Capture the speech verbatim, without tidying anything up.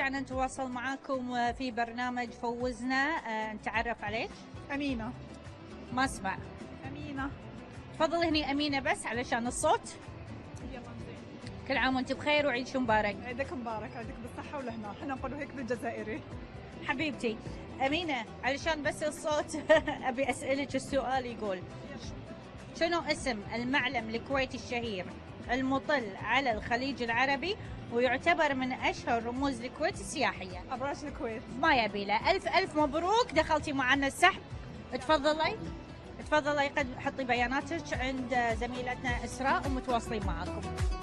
رجعنا نتواصل معاكم في برنامج فوزنا. نتعرف عليك. أمينة. ما اسمع. أمينة. تفضل هني أمينة بس علشان الصوت. يلا زين. كل عام وانت بخير وعيد مبارك. عيدك مبارك، عيدك بالصحة والهنا، احنا نقول هيك بالجزائري. حبيبتي أمينة، علشان بس الصوت أبي أسألك السؤال. يقول شنو اسم المعلم الكويتي الشهير المطل على الخليج العربي ويعتبر من أشهر رموز الكويت السياحية؟ أبراج الكويت. ما يبي له. ألف ألف مبروك، دخلتي معنا السحب. تفضلي تفضلي، قد حطي بياناتك عند زميلتنا إسراء ومتواصلين معاكم.